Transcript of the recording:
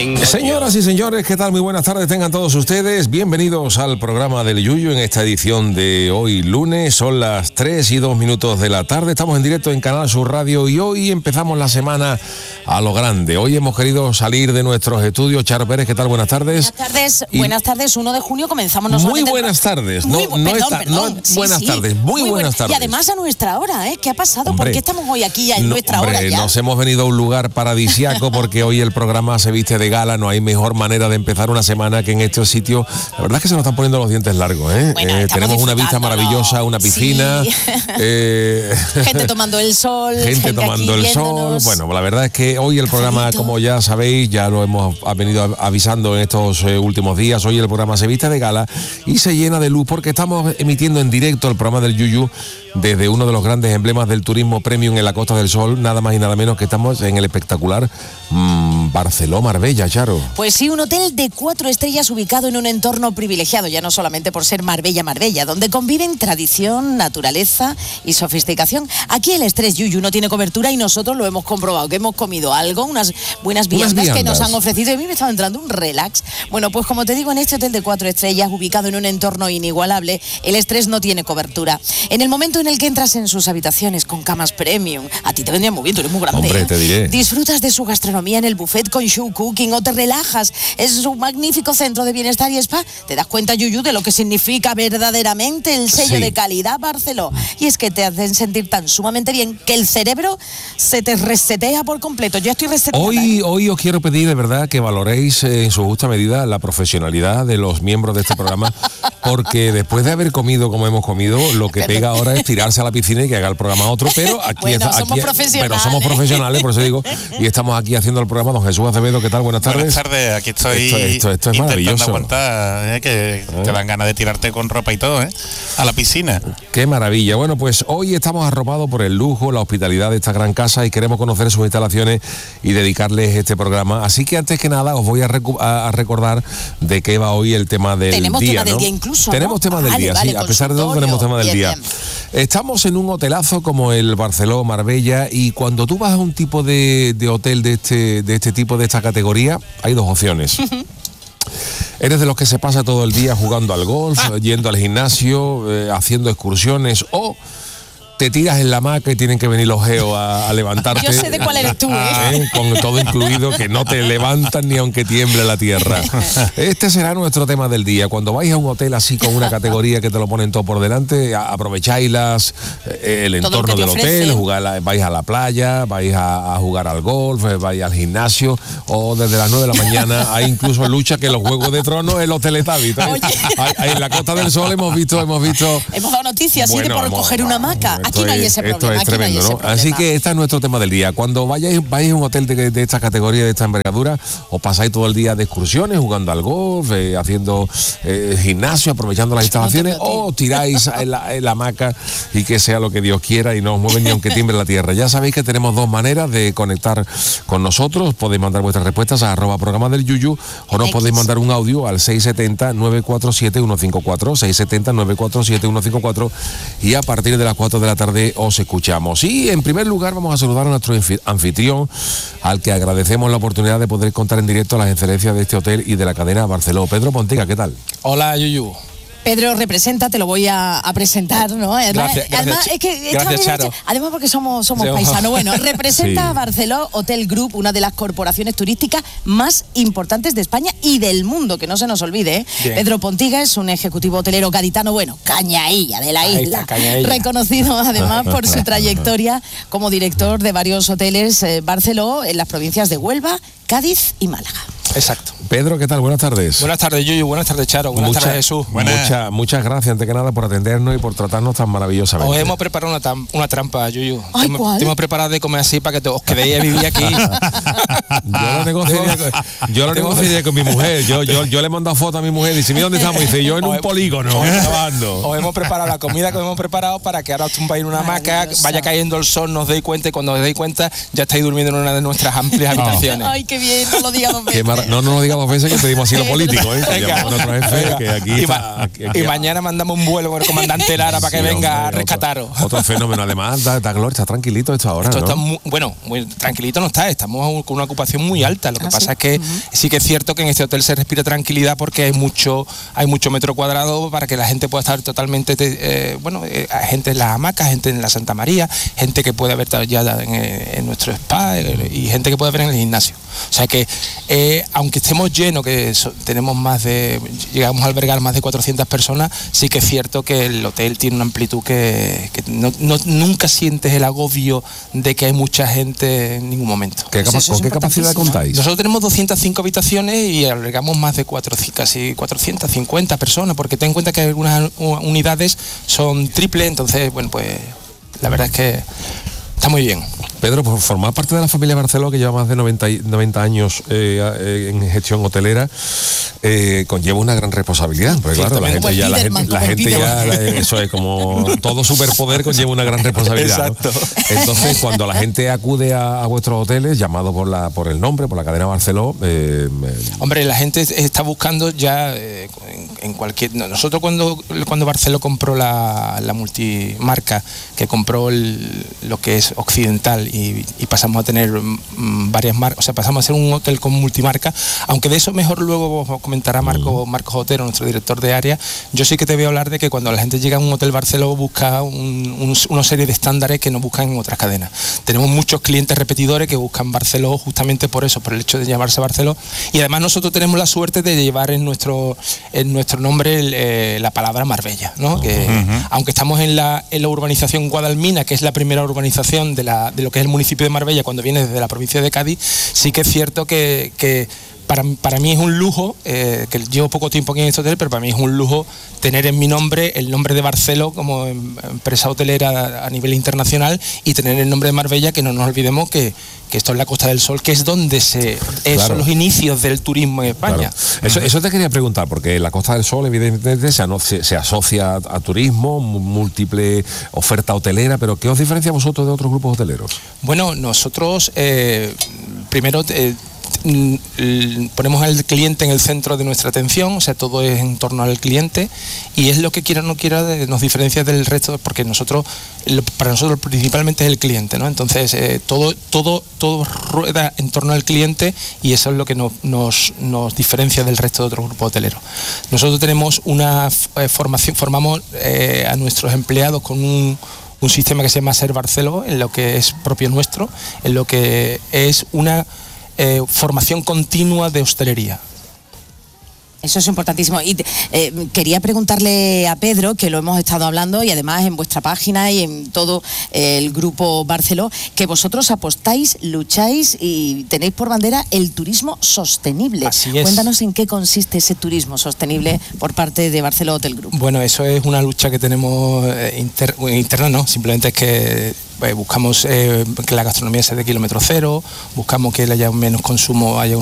Señoras y señores, ¿qué tal? Muy buenas tardes tengan todos ustedes. Bienvenidos al programa del Yuyu en esta edición de hoy lunes. Son las 3:02 de la tarde. Estamos en directo en Canal Sur Radio y hoy empezamos la semana a lo grande. Hoy hemos querido salir de nuestros estudios. Charo Pérez, ¿qué tal? Buenas tardes. Buenas tardes. 1 de junio comenzamos nosotros. Muy buenas tardes. Buenas tardes. Muy buenas tardes. Y además a nuestra hora, ¿eh? ¿Qué ha pasado? ¿Por qué estamos hoy aquí ya en nuestra hora ya? Nos hemos venido a un lugar paradisiaco porque hoy el programa se viste de gala. No hay mejor manera de empezar una semana que en este sitio. La verdad es que se nos están poniendo los dientes largos, ¿eh? Tenemos una vista maravillosa, una piscina. Sí. Gente tomando el sol. Gente tomando el sol. Bueno, la verdad es que hoy el programa, como ya sabéis, ya lo hemos venido avisando en estos últimos días, hoy el programa se viste de gala y se llena de luz porque estamos emitiendo en directo el programa del Yuyu desde uno de los grandes emblemas del turismo premium en la Costa del Sol, nada más y nada menos que estamos en el espectacular Barceló Marbella, Charo. Pues sí, un hotel de 4 estrellas ubicado en un entorno privilegiado, ya no solamente por ser Marbella, donde conviven tradición, naturaleza y sofisticación. Aquí el estrés Yuyu no tiene cobertura y nosotros lo hemos comprobado, que hemos comido algo, unas buenas viandas que nos han ofrecido y a mí me estaba entrando un relax. Bueno, pues como te digo, en este hotel de 4 estrellas, ubicado en un entorno inigualable, el estrés no tiene cobertura. En el momento en el que entras en sus habitaciones con camas premium, a ti te vendría muy bien, tú eres muy grande. Hombre, te diré. Disfrutas de su gastronomía en el buffet con show cooking o te relajas. Es un magnífico centro de bienestar y spa. Te das cuenta, Yuyu, de lo que significa verdaderamente el sello de calidad Barceló. Y es que te hacen sentir tan sumamente bien que el cerebro se te resetea por completo. Yo estoy reseteada. Hoy os quiero pedir de verdad que valoréis en su justa medida la profesionalidad de los miembros de este programa, porque después de haber comido como hemos comido, lo que pega ahora es tirarse a la piscina y que haga el programa otro, pero somos profesionales. Pero somos profesionales, por eso digo, y estamos aquí haciendo el programa. Don Jesús Acevedo, ¿qué tal? Buenas tardes. Buenas tardes, aquí estoy. Esto es maravilloso. Aguantar, que te dan ganas de tirarte con ropa y todo, a la piscina. Qué maravilla. Bueno, pues hoy estamos arropados por el lujo, la hospitalidad de esta gran casa y queremos conocer sus instalaciones y dedicarles este programa. Así que antes que nada os voy a recordar de qué va hoy el tema del día. Tenemos tema del día incluso, ¿no? Tenemos tema del día, sí. A pesar de todo tenemos tema del día. Estamos en un hotelazo como el Barceló Marbella y cuando tú vas a un tipo de hotel de este tipo, de esta categoría, hay dos opciones. Eres de los que se pasa todo el día jugando al golf, yendo al gimnasio, haciendo excursiones, o te tiras en la hamaca y tienen que venir los geos a levantarte. Yo sé de cuál eres tú, con todo incluido, que no te levantan ni aunque tiemble la tierra. Este será nuestro tema del día. Cuando vais a un hotel así con una categoría que te lo ponen todo por delante, aprovecháis el entorno del hotel, vais a la playa, vais a jugar al golf, vais al gimnasio, o desde las 9 de la mañana hay incluso lucha que los Juegos de Tronos en los Teletubbies. En la Costa del Sol hemos dado noticias así de por coger una hamaca. Aquí no hay ese problema. Esto es tremendo, ¿no? Así que este es nuestro tema del día. Cuando vais a un hotel de esta categoría, de esta envergadura, os pasáis todo el día de excursiones, jugando al golf, haciendo gimnasio, aprovechando las instalaciones, o tiráis en la hamaca y que sea lo que Dios quiera y no os mueven ni aunque tiemble la tierra. Ya sabéis que tenemos dos maneras de conectar con nosotros. Podéis mandar vuestras respuestas a @programa del Yuyu o nos podéis mandar un audio al 670-947-154, 670-947-154 y a partir de las 4 de la tarde os escuchamos. Y en primer lugar vamos a saludar a nuestro anfitrión, al que agradecemos la oportunidad de poder contar en directo las excelencias de este hotel y de la cadena Barceló. Pedro Pontiga, ¿qué tal? Hola, Yuyu. Pedro, representa, te lo voy a presentar, ¿no? Además, es que gracias, Charo. Además porque somos paisanos. Bueno, representa a Barceló Hotel Group, una de las corporaciones turísticas más importantes de España y del mundo, que no se nos olvide, Pedro Pontiga es un ejecutivo hotelero gaditano, cañailla de la isla, reconocido además por su trayectoria como director de varios hoteles Barceló en las provincias de Huelva, Cádiz y Málaga. Exacto. Pedro, ¿qué tal? Buenas tardes. Buenas tardes, Yuyu. Buenas tardes, Charo. Buenas tardes, Jesús. Muchas gracias, antes que nada, por atendernos y por tratarnos tan maravillosamente. Os hemos preparado una trampa, Yuyu. ¿Cuál? Te hemos preparado de comer así para que os quedéis a vivir aquí. Yo lo negociaría con mi mujer. Yo le he mandado foto a mi mujer y dice, mira dónde estamos. Y dice, yo en un polígono grabando. Os hemos preparado la comida que os hemos preparado para que ahora os tumbáis en una hamaca, vaya cayendo el sol, nos deis cuenta y cuando os deis cuenta ya estáis durmiendo en una de nuestras amplias habitaciones. Ay, qué bien, no lo digamos bien. no nos digas 2 veces que pedimos asilo político, ¿eh? Que Venga. llamamos a nuestro jefe, que aquí Y, está, y mañana mandamos un vuelo con el comandante Lara para que Sí, venga hombre, a rescataros. Otro fenómeno, además, da gloria, está tranquilito esto ahora, Esto ¿no? está muy tranquilito, no está, estamos con una ocupación muy alta. Lo que pasa es que sí que es cierto que en este hotel se respira tranquilidad porque hay mucho metro cuadrado para que la gente pueda estar totalmente, hay gente en las hamacas, gente en la Santa María, gente que puede haber ya en nuestro spa y gente que puede ver en el gimnasio. O sea que, aunque estemos llenos, que llegamos a albergar más de 400 personas, sí que es cierto que el hotel tiene una amplitud que nunca sientes el agobio de que hay mucha gente en ningún momento. ¿Con qué capacidad contáis? Nosotros tenemos 205 habitaciones y albergamos más de casi 450 personas, porque ten en cuenta que algunas unidades son triple, entonces, bueno, pues la verdad es que está muy bien. Pedro, por formar parte de la familia Barceló, que lleva más de 90 años en gestión hotelera, conlleva una gran responsabilidad. Porque claro, la gente ya, eso es como todo superpoder conlleva una gran responsabilidad. Exacto. ¿No? Entonces, cuando la gente acude a vuestros hoteles, llamado por el nombre, por la cadena Barceló, hombre, la gente está buscando ya en cualquier. Nosotros cuando Barceló compró la multimarca, que compró lo que es Occidental, y pasamos a tener varias marcas, o sea, pasamos a ser un hotel con multimarca, aunque de eso mejor luego comentará Marcos Otero, nuestro director de área. Yo sí que te voy a hablar de que cuando la gente llega a un hotel Barceló busca una serie de estándares que no buscan en otras cadenas. Tenemos muchos clientes repetidores que buscan Barceló justamente por eso, por el hecho de llamarse Barceló, y además nosotros tenemos la suerte de llevar en nuestro nombre la palabra Marbella, ¿no? Que aunque estamos en la urbanización Guadalmina, que es la primera urbanización de lo que es el municipio de Marbella cuando viene desde la provincia de Cádiz, sí que es cierto que para mí es un lujo, que llevo poco tiempo aquí en este hotel, pero para mí es un lujo tener en mi nombre el nombre de Barceló como empresa hotelera a nivel internacional y tener el nombre de Marbella, que no nos olvidemos que esto es la Costa del Sol, que es donde son los inicios del turismo en España. Claro. Eso te quería preguntar, porque la Costa del Sol evidentemente se asocia a turismo, múltiple oferta hotelera, pero ¿qué os diferencia a vosotros de otros grupos hoteleros? Bueno, nosotros primero ponemos al cliente en el centro de nuestra atención, o sea, todo es en torno al cliente y es lo que quiera o no quiera nos diferencia del resto, porque para nosotros principalmente es el cliente, ¿no? Entonces todo rueda en torno al cliente y eso es lo que nos diferencia del resto de otros grupos hoteleros. Nosotros tenemos una formación, formamos a nuestros empleados con un sistema que se llama Ser Barceló, en lo que es propio nuestro, en lo que es una formación continua de hostelería. Eso es importantísimo. Y quería preguntarle a Pedro, que lo hemos estado hablando y además en vuestra página y en todo el grupo Barceló, que vosotros apostáis, lucháis y tenéis por bandera el turismo sostenible. Así es. Cuéntanos en qué consiste ese turismo sostenible por parte de Barceló Hotel Group. Bueno, eso es una lucha que tenemos interna, no, simplemente es que buscamos que la gastronomía sea de kilómetro cero, buscamos que haya menos consumo, haya